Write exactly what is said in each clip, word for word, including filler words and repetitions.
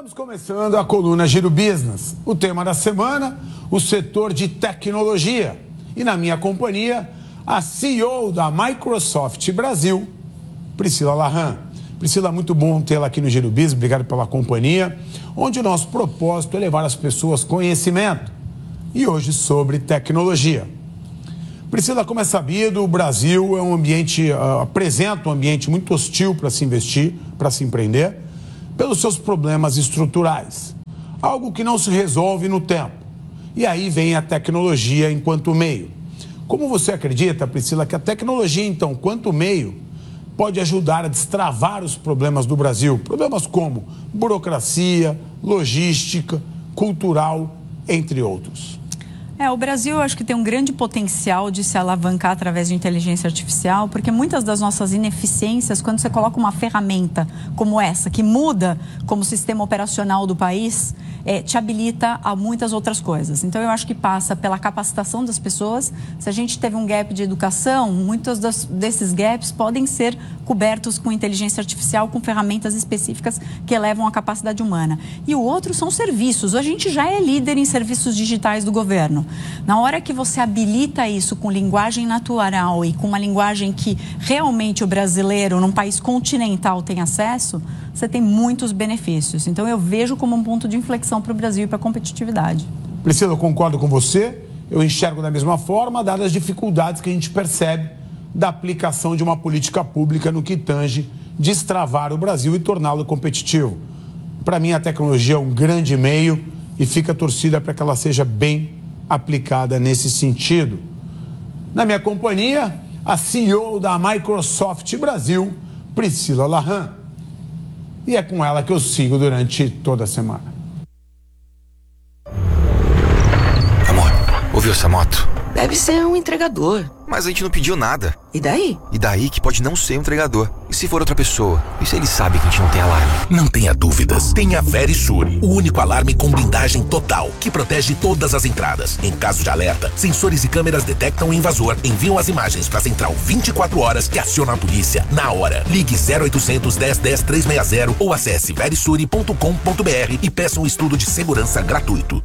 Estamos começando a coluna Giro Business. O tema da semana, o setor de tecnologia. E na minha companhia, a C E O da Microsoft Brasil, Priscila Larran. Priscila, muito bom tê-la aqui no Giro Business, obrigado pela companhia, onde o nosso propósito é levar às pessoas conhecimento. E hoje sobre tecnologia. Priscila, como é sabido, o Brasil é um ambiente, uh, apresenta um ambiente muito hostil para se investir, para se empreender, pelos seus problemas estruturais. Algo que não se resolve no tempo. E aí vem a tecnologia enquanto meio. Como você acredita, Priscila, que a tecnologia, então, quanto meio, pode ajudar a destravar os problemas do Brasil? Problemas como burocracia, logística, cultural, entre outros. É, o Brasil, eu acho que tem um grande potencial de se alavancar através de inteligência artificial, porque muitas das nossas ineficiências, quando você coloca uma ferramenta como essa, que muda como sistema operacional do país, é, te habilita a muitas outras coisas. Então, eu acho que passa pela capacitação das pessoas. Se a gente teve um gap de educação, muitos das, desses gaps podem ser cobertos com inteligência artificial, com ferramentas específicas que elevam a capacidade humana. E o outro são serviços. A gente já é líder em serviços digitais do governo. Na hora que você habilita isso com linguagem natural e com uma linguagem que realmente o brasileiro, num país continental, tem acesso, você tem muitos benefícios. Então, eu vejo como um ponto de inflexão para o Brasil e para a competitividade. Priscila, eu concordo com você. Eu enxergo da mesma forma, dadas as dificuldades que a gente percebe da aplicação de uma política pública no que tange destravar o Brasil e torná-lo competitivo. Para mim, a tecnologia é um grande meio e fica a torcida para que ela seja bem aplicada nesse sentido. Na minha companhia, a C E O da Microsoft Brasil, Priscila Larran. E é com ela que eu sigo durante toda a semana. Amor, ouviu essa moto? Deve ser um entregador. Mas a gente não pediu nada. E daí? E daí que pode não ser um entregador. E se for outra pessoa? E se ele sabe que a gente não tem alarme? Não tenha dúvidas. Tenha Verisur, o único alarme com blindagem total, que protege todas as entradas. Em caso de alerta, sensores e câmeras detectam o invasor, enviam as imagens para a central vinte e quatro horas que aciona a polícia na hora. Ligue zero oitocentos, dez, dez, trezentos e sessenta ou acesse verisure ponto com ponto br e peça um estudo de segurança gratuito.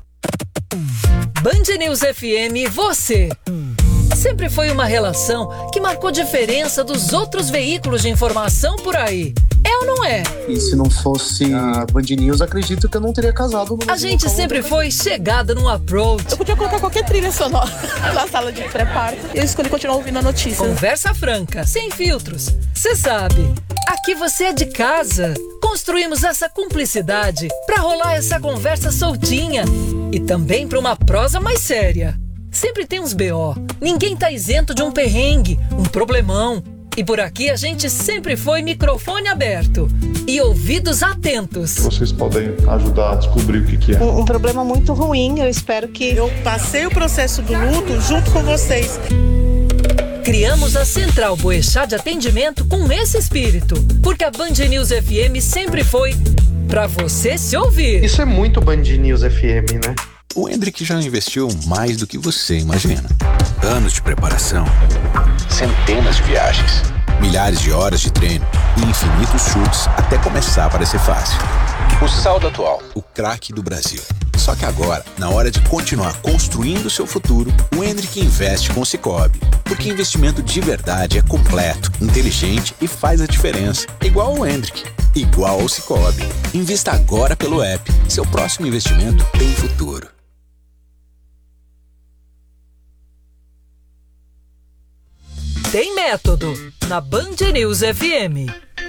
Band News F M, você. Sempre foi uma relação que marcou diferença dos outros veículos de informação por aí. É ou não é? E se não fosse a Band News, acredito que eu não teria casado. A gente sempre foi chegada no approach. Eu podia colocar qualquer trilha sonora na sala de pré-parto e eu escolhi continuar ouvindo a notícia. Conversa franca, sem filtros. Você sabe, aqui você é de casa. Construímos essa cumplicidade pra rolar essa conversa soltinha e também pra uma prosa mais séria. Sempre tem uns B O. Ninguém tá isento de um perrengue, um problemão. E por aqui a gente sempre foi microfone aberto e ouvidos atentos. Vocês podem ajudar a descobrir o que, que é. Um, um problema muito ruim, eu espero que... Eu passei o processo do luto junto com vocês. Criamos a Central Boechat de atendimento com esse espírito, porque a Band News F M sempre foi pra você se ouvir. Isso é muito Band News F M, né? O Hendrick já investiu mais do que você imagina. Anos de preparação, centenas de viagens, milhares de horas de treino e infinitos chutes até começar a parecer fácil. O saldo atual, o craque do Brasil. Só que agora, na hora de continuar construindo o seu futuro, o Hendrick investe com o Sicoob. Porque investimento de verdade é completo, inteligente e faz a diferença. Igual o Hendrick, igual ao Sicoob. Invista agora pelo app. Seu próximo investimento tem futuro. Tem método na Band News F M.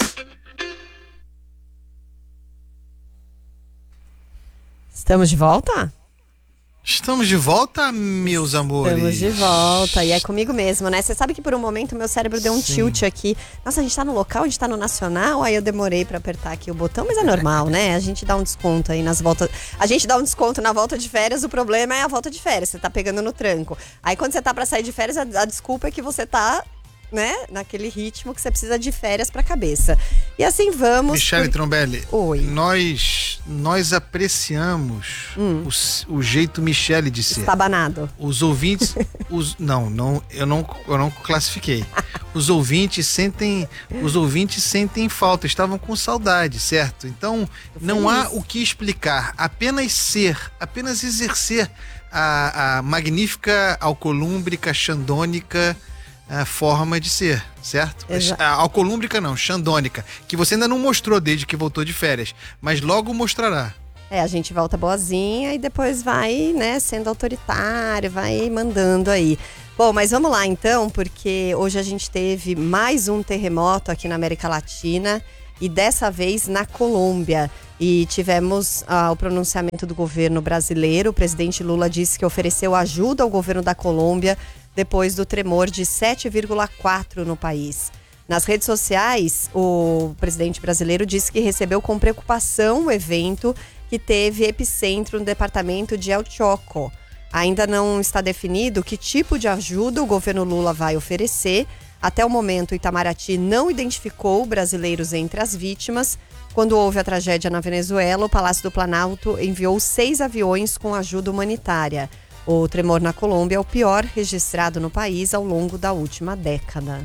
Estamos de volta? Estamos de volta, meus amores. Estamos de volta. E é comigo mesmo, né? Você sabe que por um momento meu cérebro deu um Sim. tilt aqui. Nossa, a gente tá no local, a gente tá no nacional. Aí eu demorei pra apertar aqui o botão, mas é normal, né? A gente dá um desconto aí nas voltas. A gente dá um desconto na volta de férias. O problema é a volta de férias. Você tá pegando no tranco. Aí quando você tá pra sair de férias, a, a desculpa é que você tá né, naquele ritmo que você precisa de férias para a cabeça. E assim vamos... Michele por... Trombelli, Oi. Nós, nós apreciamos hum. o, o jeito Michele de ser. Estabanado. Os ouvintes... os, não, não, eu não, eu não classifiquei. Os ouvintes sentem, os ouvintes sentem falta, estavam com saudade, certo? Então, não há o que explicar, apenas ser, apenas exercer a, a magnífica, alcolúmbrica, xandônica a forma de ser, certo? Exa- A alcolúmbrica não, xandônica, que você ainda não mostrou desde que voltou de férias, mas logo mostrará. É, a gente volta boazinha e depois vai, né, sendo autoritário, vai mandando aí. Bom, mas vamos lá então, porque hoje a gente teve mais um terremoto aqui na América Latina e dessa vez na Colômbia. E tivemos ah, o pronunciamento do governo brasileiro. O presidente Lula disse que ofereceu ajuda ao governo da Colômbia depois do tremor de sete vírgula quatro no país. Nas redes sociais, o presidente brasileiro disse que recebeu com preocupação o evento que teve epicentro no departamento de El Choco. Ainda não está definido que tipo de ajuda o governo Lula vai oferecer. Até o momento, Itamaraty não identificou brasileiros entre as vítimas. Quando houve a tragédia na Venezuela, o Palácio do Planalto enviou seis aviões com ajuda humanitária. O tremor na Colômbia é o pior registrado no país ao longo da última década.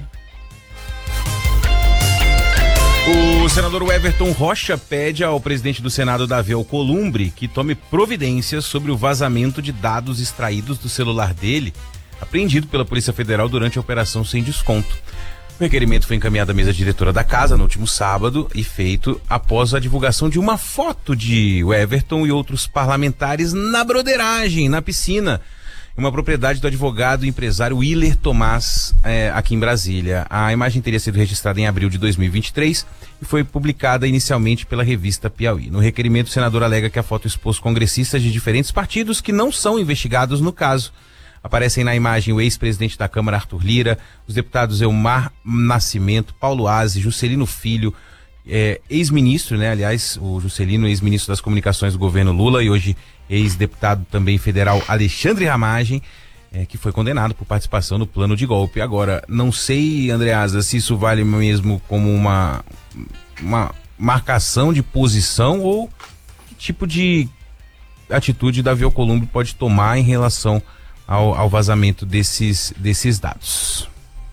O senador Everton Rocha pede ao presidente do Senado, Davi Alcolumbre, que tome providências sobre o vazamento de dados extraídos do celular dele, apreendido pela Polícia Federal durante a Operação Sem Desconto. O requerimento foi encaminhado à mesa diretora da casa no último sábado e feito após a divulgação de uma foto de Everton e outros parlamentares na broderagem, na piscina, uma propriedade do advogado e empresário Willer Tomás, é, aqui em Brasília. A imagem teria sido registrada em abril de dois mil e vinte e três e foi publicada inicialmente pela revista Piauí. No requerimento, o senador alega que a foto expôs congressistas de diferentes partidos que não são investigados no caso. Aparecem na imagem o ex-presidente da Câmara, Arthur Lira, os deputados Elmar Nascimento, Paulo Aze, Juscelino Filho, é, ex-ministro, né? Aliás, o Juscelino, ex-ministro das Comunicações do governo Lula e hoje ex-deputado também federal Alexandre Ramagem, é, que foi condenado por participação no plano de golpe. Agora, não sei, Andreasa, se isso vale mesmo como uma, uma marcação de posição ou que tipo de atitude Davi Alcolumbre pode tomar em relação Ao, ao vazamento desses, desses dados.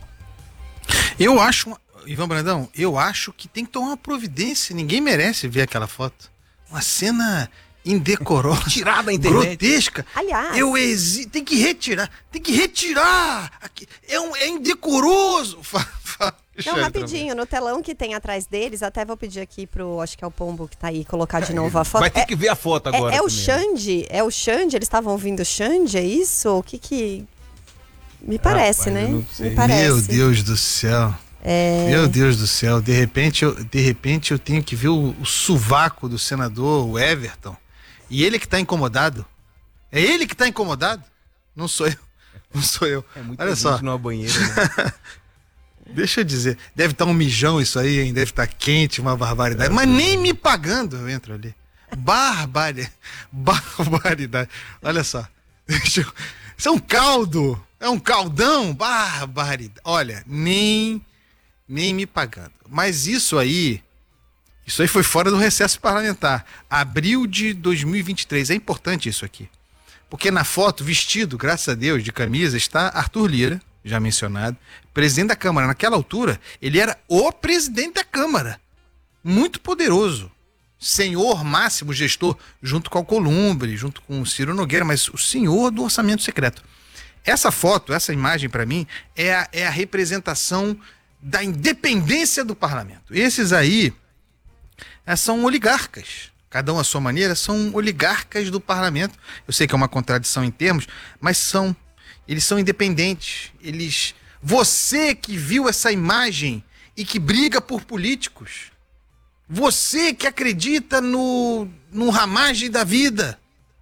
Eu acho, Ivan Brandão, eu acho que tem que tomar uma providência. Ninguém merece ver aquela foto. Uma cena indecorosa, tirada da internet, grotesca. Aliás, eu exi... tem que retirar, tem que retirar. É, um, é indecoroso. Não, rapidinho, no telão que tem atrás deles, até vou pedir aqui pro, acho que é o Pombo que tá aí, colocar de novo a foto. Vai ter é, que ver a foto agora. É, é o também. Xande, é o Xande, eles estavam ouvindo o Xande, é isso? O que que... Me parece, ah, né? Me parece. Meu Deus do céu. É... Meu Deus do céu, de repente eu, de repente eu tenho que ver o, o sovaco do senador, o Everton, e ele que tá incomodado. É ele que tá incomodado? Não sou eu. Não sou eu. É muita Olha gente só. numa banheira, né? Deixa eu dizer, deve estar um mijão isso aí, hein? Deve estar quente, uma barbaridade. Mas nem me pagando eu entro ali. Barbaridade. Barbaridade. Olha só. Deixa eu... Isso é um caldo. É um caldão. Barbaridade. Olha, nem, nem me pagando. Mas isso aí, isso aí foi fora do recesso parlamentar. Abril de dois mil e vinte e três. É importante isso aqui. Porque na foto, vestido, graças a Deus, de camisa, está Arthur Lira, já mencionado, presidente da Câmara. Naquela altura, ele era o presidente da Câmara. Muito poderoso. Senhor máximo gestor, junto com o Alcolumbre, junto com o Ciro Nogueira, mas o senhor do orçamento secreto. Essa foto, essa imagem, para mim, é a, é a representação da independência do parlamento. Esses aí é, são oligarcas. Cada um à sua maneira, são oligarcas do parlamento. Eu sei que é uma contradição em termos, mas são... Eles são independentes. Eles... Você que viu essa imagem e que briga por políticos. Você que acredita no, no ramagem da vida.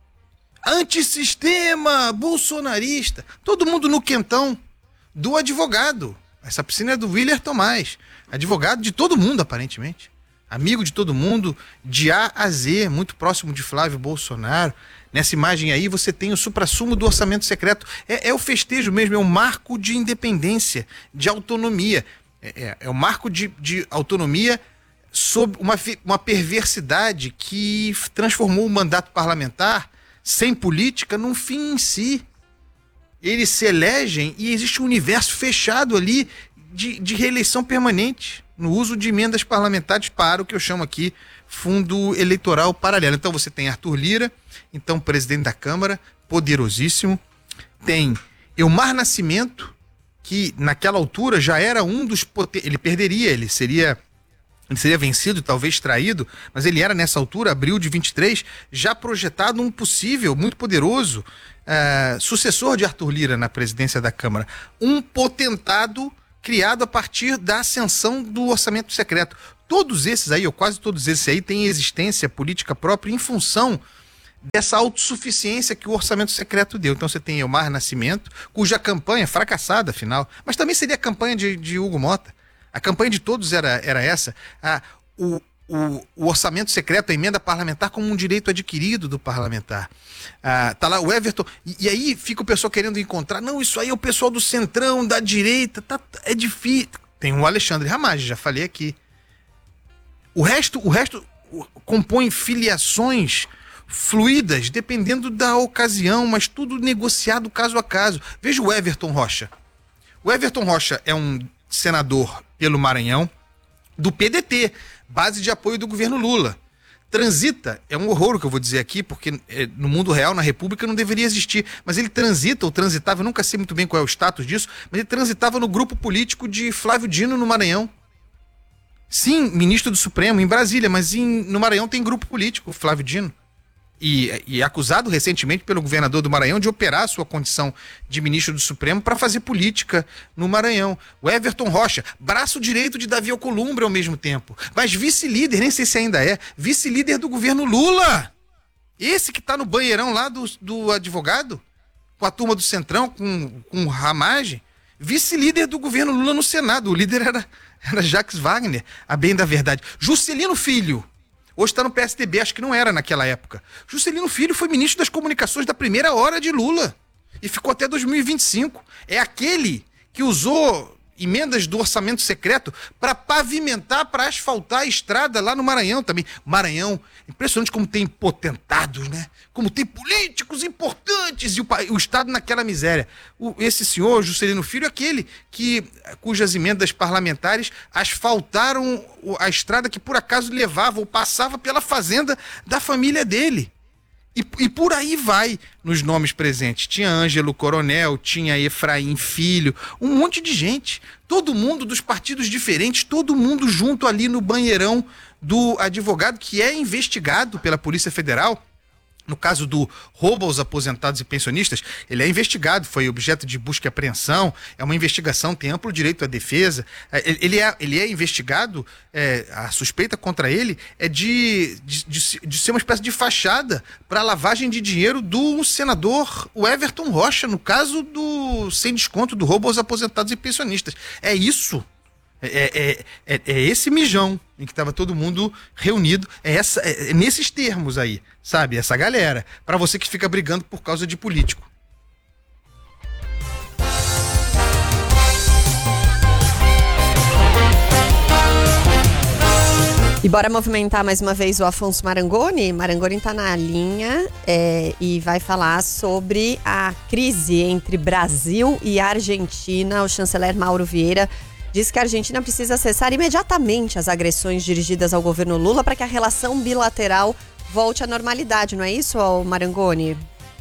Antissistema, bolsonarista. Todo mundo no quentão do advogado. Essa piscina é do Willer Tomás. Advogado de todo mundo, aparentemente. amigo de todo mundo, de A a Z, muito próximo de Flávio Bolsonaro. Nessa imagem aí você tem o suprassumo do orçamento secreto. É, é o festejo mesmo, é um marco de independência, de autonomia. É, é, é o marco de, de autonomia sob uma, uma perversidade que transformou o mandato parlamentar, sem política, num fim em si. Eles se elegem e existe um universo fechado ali de, de reeleição permanente, no uso de emendas parlamentares para o que eu chamo aqui fundo eleitoral paralelo. Então você tem Arthur Lira, então presidente da Câmara, poderosíssimo. Tem Elmar Nascimento, que naquela altura já era um dos... Poten... Ele perderia, ele seria... Ele seria vencido, talvez traído, mas ele era nessa altura, abril de vinte e três, já projetado um possível, muito poderoso, uh, sucessor de Arthur Lira na presidência da Câmara. Um potentado criado a partir da ascensão do orçamento secreto. Todos esses aí, ou quase todos esses aí, têm existência política própria em função dessa autossuficiência que o orçamento secreto deu. Então você tem Elmar Nascimento, cuja campanha, fracassada afinal, mas também seria a campanha de, de Hugo Mota. A campanha de todos era, era essa. Ah, o, o, o orçamento secreto, a emenda parlamentar como um direito adquirido do parlamentar. Ah, tá lá o Everton, e, e aí fica o pessoal querendo encontrar, não, isso aí é o pessoal do centrão, da direita, tá, é difícil. Tem o Alexandre Ramagem, já falei aqui. O resto, o resto compõe filiações fluídas, dependendo da ocasião, mas tudo negociado caso a caso. Veja o Everton Rocha. O Everton Rocha é um senador pelo Maranhão, do P D T, base de apoio do governo Lula. Transita, é um horror o que eu vou dizer aqui, porque é, no mundo real, na República, não deveria existir, mas ele transita, ou transitava, eu nunca sei muito bem qual é o status disso, mas ele transitava no grupo político de Flávio Dino no Maranhão. Sim, ministro do Supremo, em Brasília, mas em, no Maranhão tem grupo político, Flávio Dino. E, e acusado recentemente pelo governador do Maranhão de operar a sua condição de ministro do Supremo para fazer política no Maranhão. O Everton Rocha, braço direito de Davi Alcolumbre ao mesmo tempo, mas vice-líder, nem sei se ainda é, vice-líder do governo Lula. Esse que está no banheirão lá do, do advogado, com a turma do Centrão, com, com o Ramagem, vice-líder do governo Lula no Senado. O líder era, era Jacques Wagner, a bem da verdade. Juscelino Filho, hoje está no P S D B, acho que não era naquela época. Juscelino Filho foi ministro das Comunicações da primeira hora de Lula e ficou até dois mil e vinte e cinco. É aquele que usou emendas do orçamento secreto para pavimentar, para asfaltar a estrada lá no Maranhão também. Maranhão, impressionante como tem potentados, né? Como tem políticos importantes e o, o Estado naquela miséria. O, esse senhor, Juscelino Filho, é aquele que, cujas emendas parlamentares asfaltaram a estrada que por acaso levava ou passava pela fazenda da família dele. E, e por aí vai nos nomes presentes. Tinha Ângelo Coronel, tinha Efraim Filho, um monte de gente. Todo mundo dos partidos diferentes, todo mundo junto ali no banheirão do advogado que é investigado pela Polícia Federal. No caso do roubo aos aposentados e pensionistas, ele é investigado, foi objeto de busca e apreensão, é uma investigação, tem amplo direito à defesa. Ele é, ele é investigado, é, a suspeita contra ele é de, de, de, de ser uma espécie de fachada para a lavagem de dinheiro do senador o Everton Rocha, no caso do sem desconto do roubo aos aposentados e pensionistas. É isso. É, é, é, é esse mijão em que estava todo mundo reunido, é, essa, é, é nesses termos aí, sabe? Essa galera, para você que fica brigando por causa de político. E bora movimentar mais uma vez o Afonso Marangoni. Marangoni está na linha é, e vai falar sobre a crise entre Brasil e Argentina. O chanceler Mauro Vieira diz que a Argentina precisa cessar imediatamente as agressões dirigidas ao governo Lula para que a relação bilateral volte à normalidade, não é isso, Marangoni?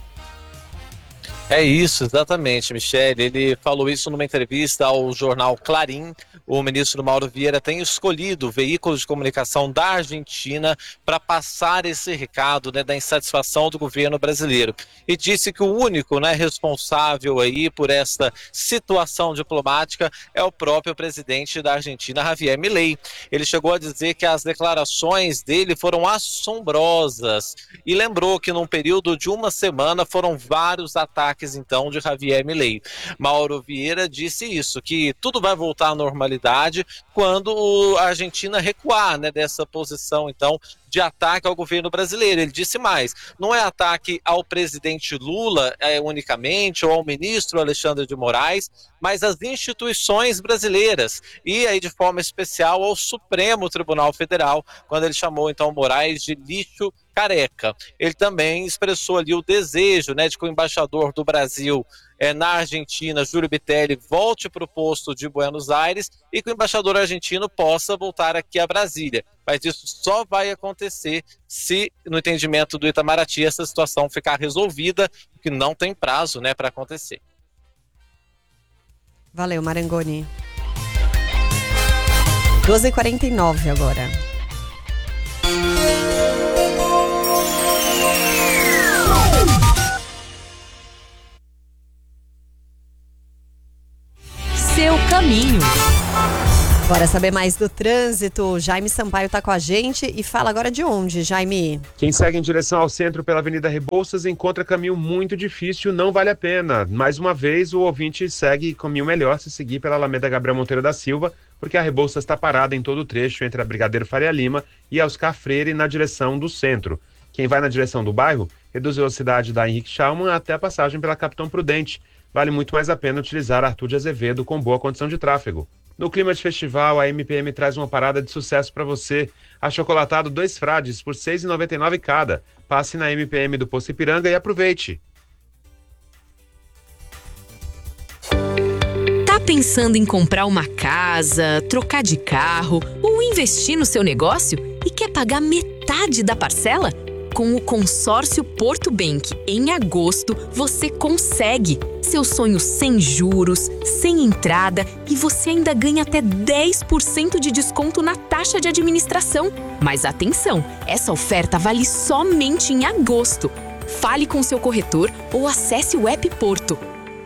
É isso, exatamente, Michele. Ele falou isso numa entrevista ao jornal Clarim. O ministro Mauro Vieira tem escolhido veículos de comunicação da Argentina para passar esse recado, né, da insatisfação do governo brasileiro. E disse que o único, né, responsável aí por esta situação diplomática é o próprio presidente da Argentina, Javier Milei. Ele chegou a dizer que as declarações dele foram assombrosas e lembrou que num período de uma semana foram vários ataques ataques, então, de Javier Milei. Mauro Vieira disse isso, que tudo vai voltar à normalidade quando a Argentina recuar, né, dessa posição, então, de ataque ao governo brasileiro. Ele disse mais, não é ataque ao presidente Lula é, unicamente, ou ao ministro Alexandre de Moraes, mas às instituições brasileiras, e aí de forma especial ao Supremo Tribunal Federal, quando ele chamou então Moraes de lixo careca. Ele também expressou ali o desejo, né, de que o embaixador do Brasil é, na Argentina, Júlio Bitelli, volte para o posto de Buenos Aires e que o embaixador argentino possa voltar aqui a Brasília. Mas isso só vai acontecer se, no entendimento do Itamaraty, essa situação ficar resolvida, que não tem prazo, né, para acontecer. Valeu, Marangoni. doze e quarenta e nove agora. Seu caminho. Bora saber mais do trânsito. Jaime Sampaio está com a gente e fala agora de onde, Jaime? Quem segue em direção ao centro pela Avenida Rebouças encontra caminho muito difícil, não vale a pena. Mais uma vez, o ouvinte segue caminho melhor se seguir pela Alameda Gabriel Monteiro da Silva, porque a Rebouças está parada em todo o trecho entre a Brigadeiro Faria Lima e a Oscar Freire na direção do centro. Quem vai na direção do bairro, reduz a velocidade da Henrique Schaumann até a passagem pela Capitão Prudente. Vale muito mais a pena utilizar Arthur de Azevedo com boa condição de tráfego. No clima de festival, a M P M traz uma parada de sucesso para você. Achocolatado dois frades por seis reais e noventa e nove centavos cada. Passe na M P M do Poço Ipiranga e aproveite. Tá pensando em comprar uma casa, trocar de carro ou investir no seu negócio e quer pagar metade da parcela? Com o consórcio Porto Bank, em agosto, você consegue. Seu sonho sem juros, sem entrada e você ainda ganha até dez por cento de desconto na taxa de administração. Mas atenção, essa oferta vale somente em agosto. Fale com seu corretor ou acesse o app Porto.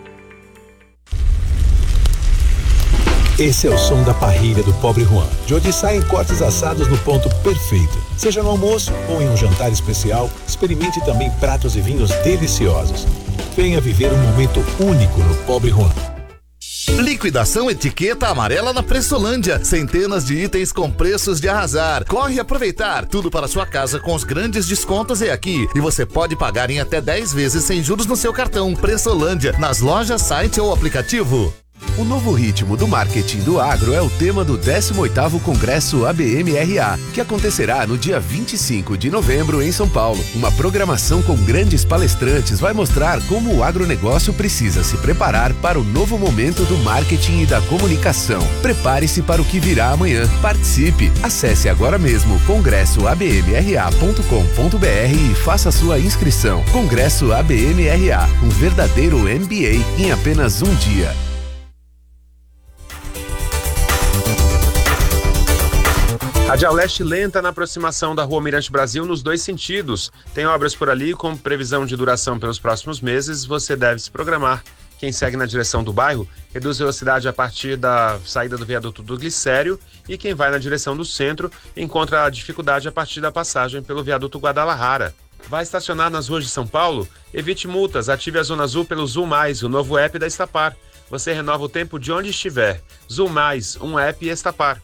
Esse é o som da parrilha do Pobre Juan, de onde saem cortes assados no ponto perfeito. Seja no almoço ou em um jantar especial, experimente também pratos e vinhos deliciosos. Venha viver um momento único no Pobre Juan. Liquidação etiqueta amarela na Pressolândia. Centenas de itens com preços de arrasar. Corre aproveitar. Tudo para sua casa com os grandes descontos é aqui. E você pode pagar em até dez vezes sem juros no seu cartão. Pressolândia, nas lojas, site ou aplicativo. O novo ritmo do marketing do agro é o tema do décimo oitavo Congresso A B M R A, que acontecerá no dia vinte e cinco de novembro em São Paulo. Uma programação com grandes palestrantes vai mostrar como o agronegócio precisa se preparar para o novo momento do marketing e da comunicação. Prepare-se para o que virá amanhã. Participe! Acesse agora mesmo congresso a b m r a ponto com ponto b r e faça sua inscrição. Congresso A B M R A, um verdadeiro M B A em apenas um dia. Radial Leste lenta na aproximação da Rua Mirante Brasil nos dois sentidos. Tem obras por ali com previsão de duração pelos próximos meses, você deve se programar. Quem segue na direção do bairro, reduz velocidade a partir da saída do viaduto do Glicério, e quem vai na direção do centro encontra a dificuldade a partir da passagem pelo viaduto Guadalajara. Vai estacionar nas ruas de São Paulo? Evite multas, ative a Zona Azul pelo Zul Mais, o novo app da Estapar. Você renova o tempo de onde estiver. Zul Mais, um app Estapar.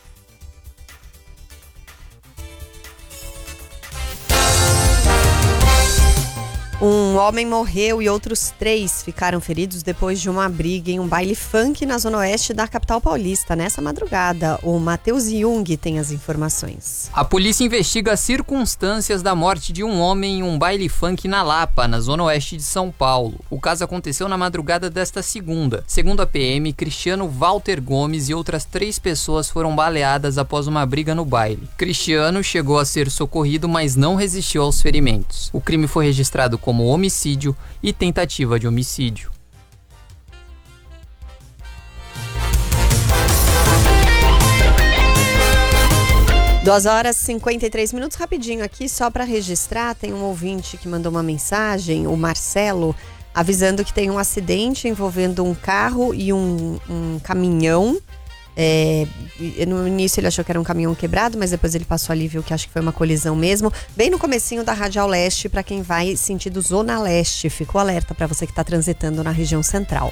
Um homem morreu e outros três ficaram feridos depois de uma briga em um baile funk na zona oeste da capital paulista nessa madrugada. O Matheus Jung tem as informações. A polícia investiga as circunstâncias da morte de um homem em um baile funk na Lapa, na zona oeste de São Paulo. O caso aconteceu na madrugada desta segunda. Segundo a P M, Cristiano Walter Gomes e outras três pessoas foram baleadas após uma briga no baile. Cristiano chegou a ser socorrido, mas não resistiu aos ferimentos. O crime foi registrado como homicídio e tentativa de homicídio. duas horas e cinquenta e três minutos, rapidinho aqui, só para registrar, tem um ouvinte que mandou uma mensagem, o Marcelo, avisando que tem um acidente envolvendo um carro e um, um caminhão É, no início ele achou que era um caminhão quebrado, mas depois ele passou ali e viu que acho que foi uma colisão mesmo. Bem no comecinho da Radial Leste, para quem vai sentido Zona Leste. Ficou alerta para você que está transitando na região central.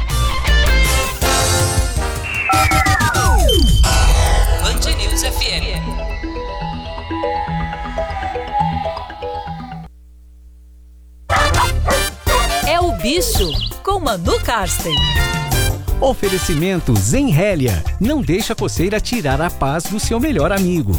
Band News F M. É o Bicho, com Manu Karsten. Oferecimento Zenrélia. Não deixa a coceira tirar a paz do seu melhor amigo.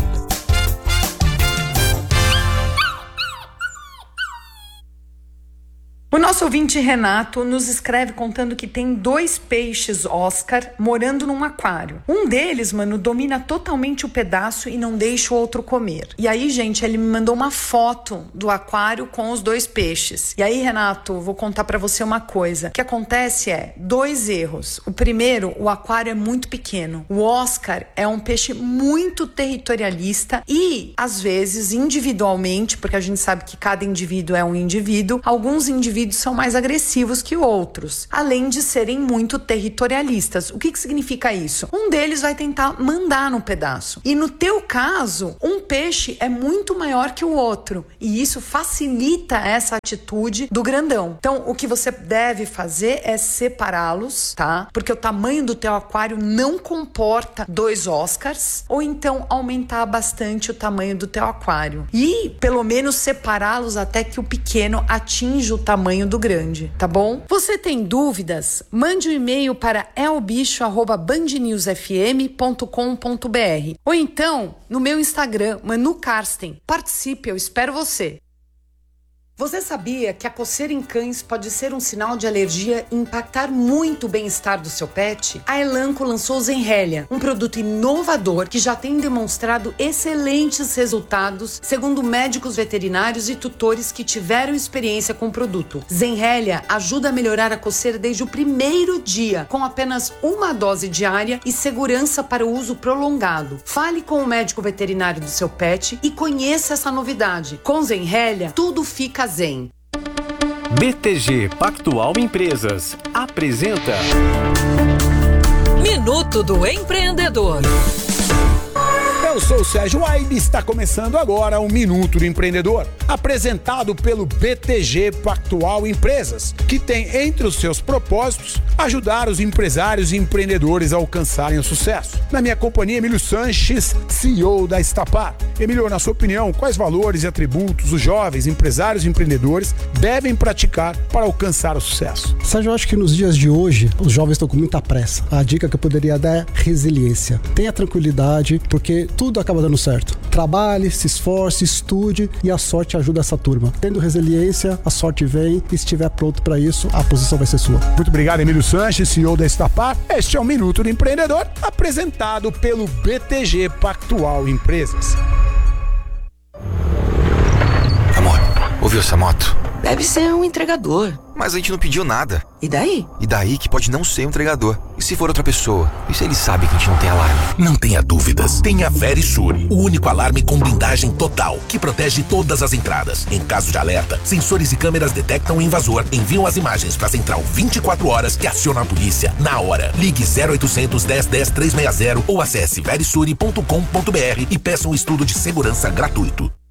O nosso ouvinte Renato nos escreve contando que tem dois peixes Oscar morando num aquário. Um deles, mano, domina totalmente o pedaço e não deixa o outro comer. E aí, gente, ele me mandou uma foto do aquário com os dois peixes. E aí, Renato, vou contar pra você uma coisa. O que acontece é dois erros. O primeiro, o aquário é muito pequeno. O Oscar é um peixe muito territorialista e, às vezes, individualmente, porque a gente sabe que cada indivíduo é um indivíduo, alguns indivíduos são mais agressivos que outros, além de serem muito territorialistas. O que que significa isso? Um deles vai tentar mandar no pedaço. E no teu caso, um peixe é muito maior que o outro. E isso facilita essa atitude do grandão. Então, o que você deve fazer é separá-los, tá? Porque o tamanho do teu aquário não comporta dois Oscars. Ou então, aumentar bastante o tamanho do teu aquário. E, pelo menos, separá-los até que o pequeno atinja o tamanho do grande, tá bom? Você tem dúvidas? Mande um e-mail para elbicho arroba band news f m ponto com ponto b r ou então no meu Instagram, Manu Karsten. Participe, eu espero você. Você sabia que a coceira em cães pode ser um sinal de alergia e impactar muito o bem-estar do seu pet? A Elanco lançou o Zenrélia, um produto inovador que já tem demonstrado excelentes resultados, segundo médicos veterinários e tutores que tiveram experiência com o produto. Zenrélia ajuda a melhorar a coceira desde o primeiro dia, com apenas uma dose diária e segurança para o uso prolongado. Fale com o médico veterinário do seu pet e conheça essa novidade. Com Zenrélia, tudo fica zen. B T G Pactual Empresas apresenta Minuto do Empreendedor. Eu sou o Sérgio Aibe e está começando agora o Minuto do Empreendedor, apresentado pelo B T G Pactual Empresas, que tem entre os seus propósitos ajudar os empresários e empreendedores a alcançarem o sucesso. Na minha companhia, Emílio Sanches, C E O da Estapar. Emílio, na sua opinião, quais valores e atributos os jovens empresários e empreendedores devem praticar para alcançar o sucesso? Sérgio, eu acho que nos dias de hoje, os jovens estão com muita pressa. A dica que eu poderia dar é resiliência. Tenha tranquilidade, porque tudo acaba dando certo. Trabalhe, se esforce, estude e a sorte ajuda essa turma. Tendo resiliência, a sorte vem e se estiver pronto para isso, a posição vai ser sua. Muito obrigado, Emílio Sanches, C E O da Estapar. Este é o Minuto do Empreendedor, apresentado pelo B T G Pactual Empresas. Amor, ouviu essa moto? Deve ser um entregador. Mas a gente não pediu nada. E daí? E daí que pode não ser um entregador. E se for outra pessoa? E se ele sabe que a gente não tem alarme? Não tenha dúvidas. Tenha Verisur, o único alarme com blindagem total, que protege todas as entradas. Em caso de alerta, sensores e câmeras detectam o invasor, enviam as imagens para a central vinte e quatro horas que aciona a polícia na hora. Ligue zero oitocentos, dez, dez, trezentos e sessenta ou acesse verisure ponto com ponto b r e peça um estudo de segurança gratuito.